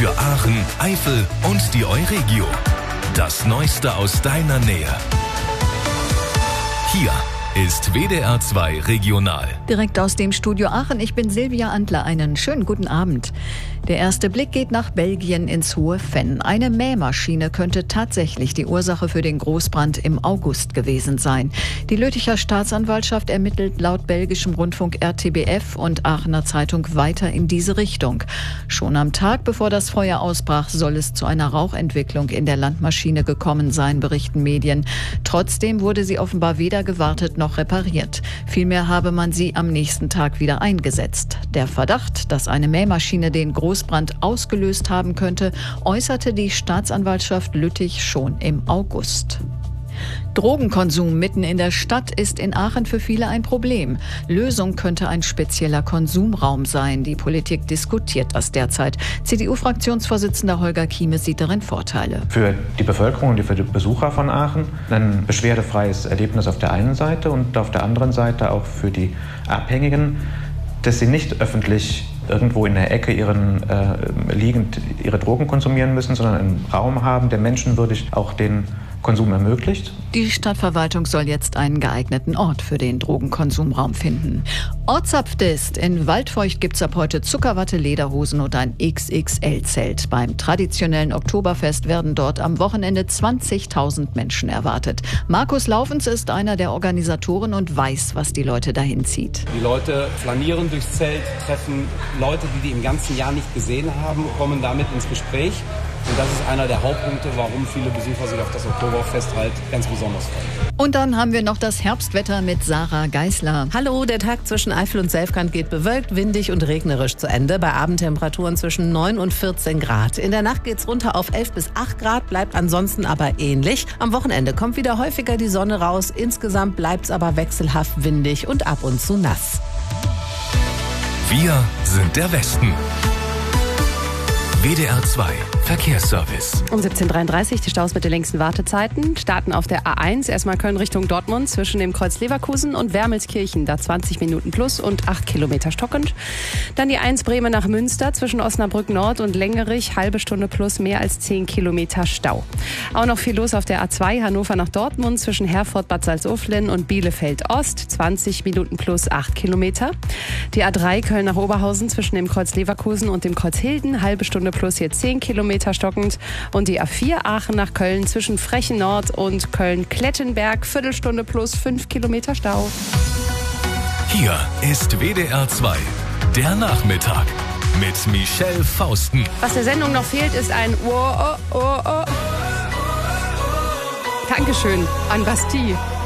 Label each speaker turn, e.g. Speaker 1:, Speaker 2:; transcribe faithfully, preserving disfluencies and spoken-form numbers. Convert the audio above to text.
Speaker 1: Für Aachen, Eifel und die Euregio. Das Neueste aus deiner Nähe. Hier ist W D R zwei Regional.
Speaker 2: Direkt aus dem Studio Aachen, ich bin Silvia Antler. Einen schönen guten Abend. Der erste Blick geht nach Belgien ins Hohe Venn. Eine Mähmaschine könnte tatsächlich die Ursache für den Großbrand im August gewesen sein. Die Lütticher Staatsanwaltschaft ermittelt laut belgischem Rundfunk R T B F und Aachener Zeitung weiter in diese Richtung. Schon am Tag, bevor das Feuer ausbrach, soll es zu einer Rauchentwicklung in der Landmaschine gekommen sein, berichten Medien. Trotzdem wurde sie offenbar weder gewartet noch repariert. Vielmehr habe man sie am nächsten Tag wieder eingesetzt. Der Verdacht, dass eine Mähmaschine den Großbrand ausgelöst haben könnte, äußerte die Staatsanwaltschaft Lüttich schon im August. Drogenkonsum mitten in der Stadt ist in Aachen für viele ein Problem. Lösung könnte ein spezieller Konsumraum sein. Die Politik diskutiert das derzeit. C D U-Fraktionsvorsitzender Holger Kiemes sieht darin Vorteile.
Speaker 3: Für die Bevölkerung und für die Besucher von Aachen ein beschwerdefreies Erlebnis auf der einen Seite und auf der anderen Seite auch für die Abhängigen, dass sie nicht öffentlich irgendwo in der Ecke ihren, äh, liegend ihre Drogen konsumieren müssen, sondern einen Raum haben, der menschenwürdig auch den Konsum ermöglicht.
Speaker 2: Die Stadtverwaltung soll jetzt einen geeigneten Ort für den Drogenkonsumraum finden. Ortsapfdist. In Waldfeucht gibt es ab heute Zuckerwatte, Lederhosen und ein X X L-Zelt. Beim traditionellen Oktoberfest werden dort am Wochenende zwanzigtausend Menschen erwartet. Markus Laufens ist einer der Organisatoren und weiß, was die Leute dahin zieht.
Speaker 4: Die Leute flanieren durchs Zelt, treffen Leute, die die im ganzen Jahr nicht gesehen haben, kommen damit ins Gespräch. Und das ist einer der Hauptpunkte, warum viele Besucher sich auf das Oktoberfest halt ganz besonders freuen.
Speaker 2: Und dann haben wir noch das Herbstwetter mit Sarah Geisler.
Speaker 5: Hallo, der Tag zwischen Eifel und Selfkant geht bewölkt, windig und regnerisch zu Ende. Bei Abendtemperaturen zwischen neun und vierzehn Grad. In der Nacht geht's runter auf elf bis acht Grad, bleibt ansonsten aber ähnlich. Am Wochenende kommt wieder häufiger die Sonne raus. Insgesamt bleibt's aber wechselhaft windig und ab und zu nass.
Speaker 1: Wir sind der Westen. W D R zwei Verkehrsservice.
Speaker 6: Um siebzehn Uhr dreiunddreißig die Staus mit den längsten Wartezeiten. Starten auf der A eins, erstmal Köln Richtung Dortmund zwischen dem Kreuz Leverkusen und Wermelskirchen. Da zwanzig Minuten plus und acht Kilometer stockend. Dann die eins Bremen nach Münster zwischen Osnabrück Nord und Lengerich. Halbe Stunde plus mehr als zehn Kilometer Stau. Auch noch viel los auf der A zwei Hannover nach Dortmund zwischen Herford, Bad Salzuflen und Bielefeld Ost. zwanzig Minuten plus acht Kilometer. Die A drei Köln nach Oberhausen zwischen dem Kreuz Leverkusen und dem Kreuz Hilden. Halbe Stunde plus hier zehn Kilometer stockend. Und die A vier Aachen nach Köln zwischen Frechen Nord und Köln-Klettenberg. Viertelstunde plus fünf Kilometer Stau.
Speaker 1: Hier ist W D R zwei, der Nachmittag mit Michelle Fausten.
Speaker 6: Was der Sendung noch fehlt, ist ein Oh, oh, oh, oh. Dankeschön an Bastille.